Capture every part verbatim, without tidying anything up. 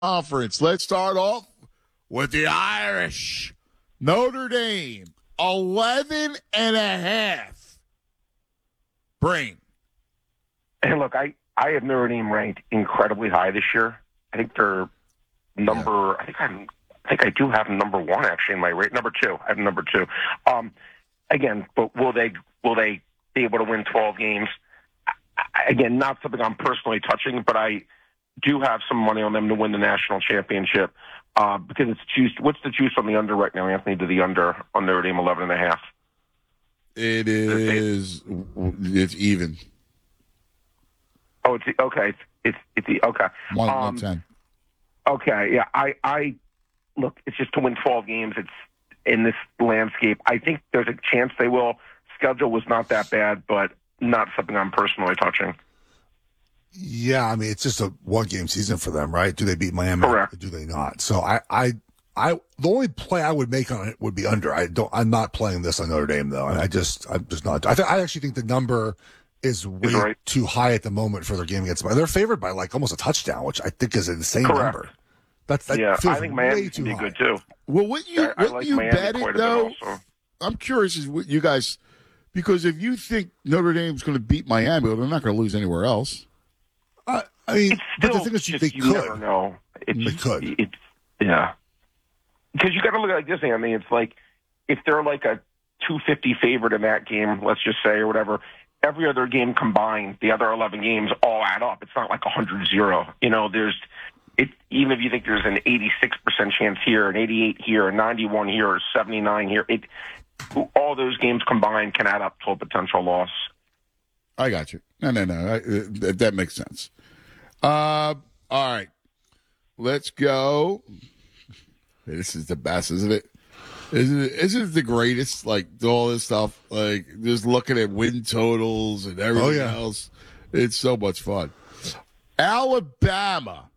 Conference. Let's start off with the Irish. Notre Dame, eleven and a half. Brain. And look, I, I have Notre Dame ranked incredibly high this year. I think they're number. Yeah. I think I'm. I think I do have them number one actually in my rate. Number two. I have them number two. Um, again, but will they will they be able to win twelve games? I, again, not something I'm personally touching, but I do have some money on them to win the national championship uh, because it's juiced. What's the juice on the under right now, Anthony? To the under on Notre Dame eleven and a half. It is. It's even. Oh, it's okay. It's it's, it's the okay. One, um, one ten. Okay, yeah. I, I look. It's just to win twelve games. It's in this landscape. I think there's a chance they will. Schedule was not that bad, but not something I'm personally touching. Yeah, I mean it's just a one game season for them, right? Do they beat Miami? Correct. Or do they not? So I, I, I, the only play I would make on it would be under. I don't. I'm not playing this on Notre Dame though, and I just, I'm just not. I, th- I actually think the number is way right. too high at the moment for their game against Miami. They're favored by like almost a touchdown, which I think is an insane Correct. number. That's that yeah. feels I think way Miami too can be high. good too. Well, what you I, I what like you Miami bet quite it a though? bit also. I'm curious is what you guys, because if you think Notre Dame's going to beat Miami, well, they're not going to lose anywhere else. Uh, I mean, It's but still the thing is, just, they you could. never know. It's, They could. It's yeah. Because you got to look at it like this, Anthony. It's like if they're like a two fifty favorite in that game, let's just say, or whatever. Every other game combined, the other eleven games all add up. It's not like one hundred zero. You know, there's it. Even if you think there's an eighty-six percent chance here, an eighty-eight here, a ninety-one here, or seventy-nine here, it all those games combined can add up to a potential loss. I got you. No, no, no. I, that, that makes sense. Uh, all right. Let's go. This is the best, isn't it? Isn't it, isn't it the greatest? Like, all this stuff, like, just looking at win totals and everything Oh, yeah. else. It's so much fun. Alabama.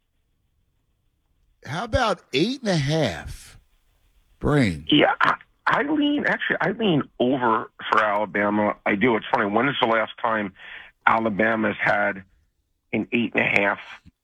How about eight and a half? Brain. Yeah, I, I lean, actually, I lean over for Alabama. I do. It's funny. When is the last time Alabama's had an eight and a half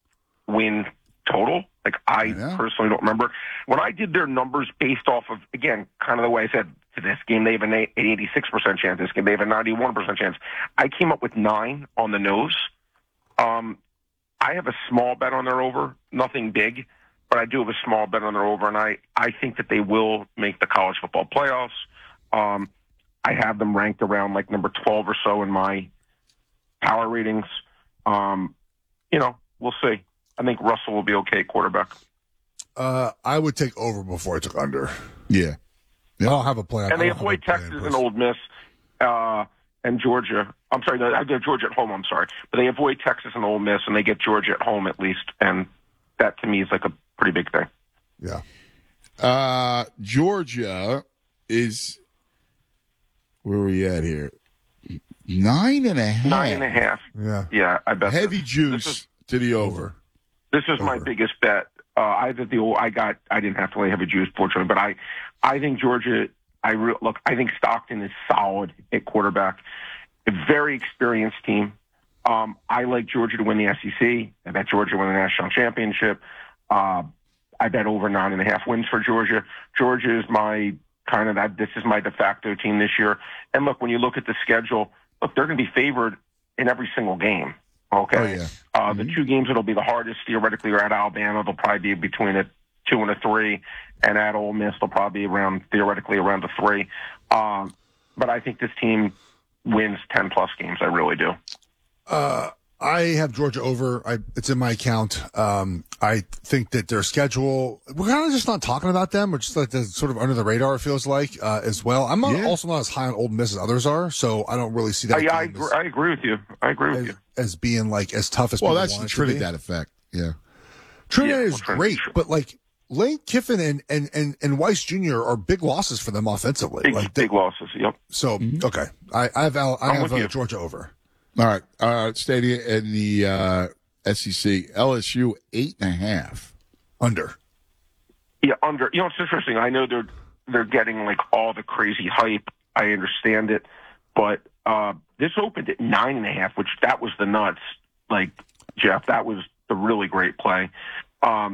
win total? Like, I Yeah. personally don't remember. When I did their numbers based off of, again, kind of the way I said, to this game, they have an eighty-six percent chance. This game, they have a ninety-one percent chance. I came up with nine on the nose. Um, I have a small bet on their over, nothing big, but I do have a small bet on their over, and I, I think that they will make the college football playoffs. Um, I have them ranked around like number twelve or so in my power ratings. Um, you know, we'll see. I think Russell will be okay at quarterback. Uh, I would take over before I took under. Yeah. I don't have a plan. And they avoid Texas and Ole Miss uh, and Georgia. I'm sorry, they have Georgia at home, I'm sorry. But they avoid Texas and Ole Miss, and they get Georgia at home at least. And that, to me, is like a pretty big thing. Yeah. Uh, Georgia is, where are we at here? Nine and a half. Nine and a half. Yeah. Yeah, I bet. Heavy this. juice This is, to the over. this is my Over. biggest bet. Uh, I did the I got I didn't have to lay heavy juice, fortunately, but I I think Georgia. I re- look. I think Stockton is solid at quarterback. A very experienced team. Um, I like Georgia to win the S E C. I bet Georgia win the national championship. Uh, I bet over nine and a half wins for Georgia. Georgia is my kind of that. This is my de facto team this year. And look, when you look at the schedule, look, they're going to be favored in every single game. Okay. Oh, yeah. Uh, Mm-hmm. The two games that'll be the hardest theoretically are at Alabama. They'll probably be between a two and a three, and at Ole Miss they'll probably be around theoretically around a three. Um, but I think this team wins ten plus games. I really do. Uh, I have Georgia over. I, it's in my account. Um, I think that their schedule, we're kind of just not talking about them. We're just like the, sort of under the radar, it feels like, uh, as well. I'm not, Yeah. also not as high on Ole Miss as others are, so I don't really see that I, I, game agree, as, I agree with you. I agree with as, you. as being like as tough as Well, people that's want the it to be. Trinidad effect. Yeah. Trinidad Yeah, is well, Trin- great, but like Lane Kiffin and, and, and, and Weiss Junior are big losses for them offensively. Big, like they, big losses. Yep. so, okay. I, I have, Al, I I'm have with uh, you. Georgia over. All right. Uh, staying in the uh, S E C, L S U eight and a half. Under. Yeah, under. You know, it's interesting. I know they're they're getting like all the crazy hype. I understand it, but uh, this opened at nine and a half, which that was the nuts. Like Jeff, that was the really great play. Um,